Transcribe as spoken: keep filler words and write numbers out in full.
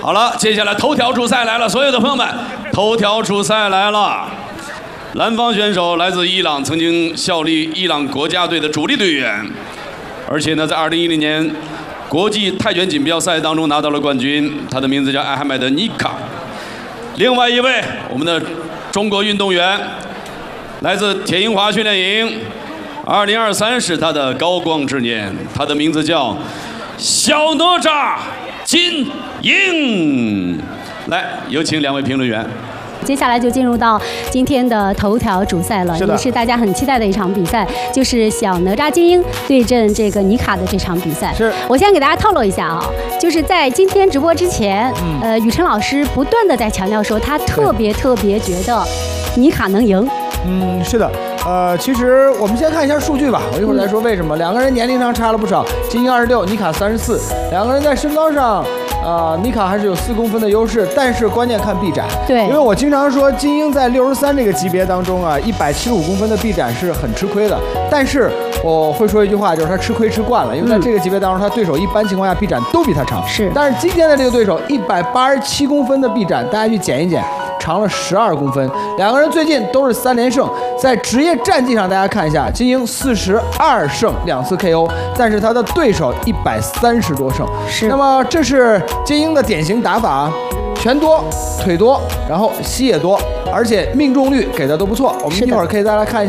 好了，接下来头条主赛来了，所有的朋友们，头条主赛来了。蓝方选手来自伊朗，曾经效力伊朗国家队的主力队员，而且呢，在二零一零年国际泰拳锦标赛当中拿到了冠军。他的名字叫艾哈迈德·尼卡。另外一位，我们的中国运动员，来自铁英华训练营，二零二三是他的高光之年，他的名字叫小哪吒金英。来，有请两位评论员。 接下来就进入到今天的头条主赛了，也是大家很期待的一场比赛，就是小哪吒精英对阵这个尼卡的这场比赛。 是， 我先给大家透露一下啊，就是在今天直播之前，嗯、呃，雨辰老师不断的在强调说，他特别特别觉得尼卡能赢。 嗯，是的。呃，其实我们先看一下数据吧，我一会儿再说为什么。嗯、两个人年龄上差了不少，精英二十六，尼卡三十四，两个人在身高上。啊、呃，尼卡还是有四公分的优势，但是关键看臂展。 对， 因为我经常说，精英在六十三这个级别当中啊，一百七十五公分的臂展是很吃亏的。但是我会说一句话，就是他吃亏吃惯了，因为在这个级别当中，他对手一般情况下臂展都比他长。 是， 但是今天的这个对手一百八十七公分的臂展，大家去减一减，长了十二公分。两个人最近都是三连胜，在职业战绩上大家看一下，精英四十二胜两次 K O， 但是他的对手一百三十多胜。 是， 那么这是精英的典型打法，拳多、腿多，然后膝也多，而且命中率给的都不错。我们一会儿可以再来看一下。